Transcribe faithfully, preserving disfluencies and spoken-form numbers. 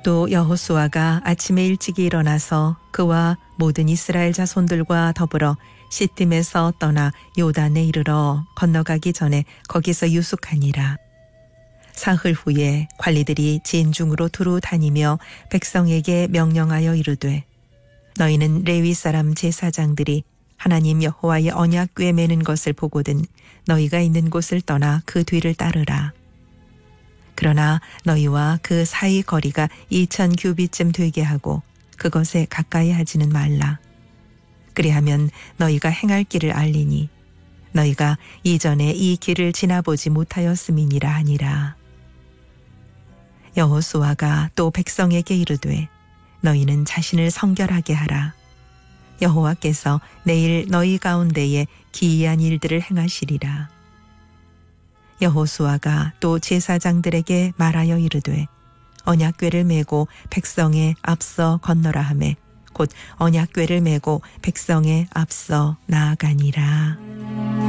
또 여호수아가 아침에 일찍 일어나서 그와 모든 이스라엘 자손들과 더불어 시팀에서 떠나 요단에 이르러 건너가기 전에 거기서 유숙하니라. 사흘 후에 관리들이 진중으로 두루 다니며 백성에게 명령하여 이르되 너희는 레위 사람 제사장들이 하나님 여호와의 언약궤 매는 것을 보거든 너희가 있는 곳을 떠나 그 뒤를 따르라. 그러나 너희와 그 사이 거리가 이천 규빗쯤 되게 하고 그것에 가까이 하지는 말라. 그리하면 너희가 행할 길을 알리니 너희가 이전에 이 길을 지나보지 못하였음이니라 하니라. 여호수아가 또 백성에게 이르되 너희는 자신을 성결하게 하라. 여호와께서 내일 너희 가운데에 기이한 일들을 행하시리라. 여호수아가 또 제사장들에게 말하여 이르되 언약궤를 메고 백성에 앞서 건너라 하매 곧 언약궤를 메고 백성에 앞서 나아가니라.